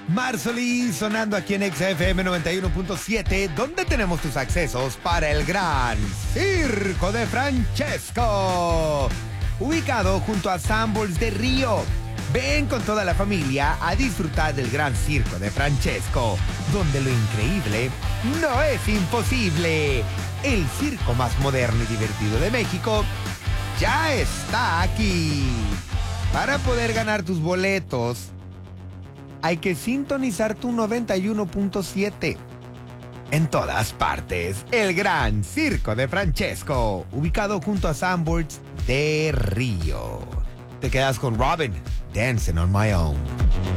Marsoli sonando aquí en XFM 91.7, donde tenemos tus accesos para el Gran Circo de Francesco, ubicado junto a Sanborns de Río. Ven con toda la familia a disfrutar del Gran Circo de Francesco, donde lo increíble no es imposible. El circo más moderno y divertido de México ya está aquí. Para poder ganar tus boletos, hay que sintonizar tu 91.7. En todas partes, el Gran Circo de Francesco, ubicado junto a Sanborns de Río. Te quedas con Robin, Dancing on My Own.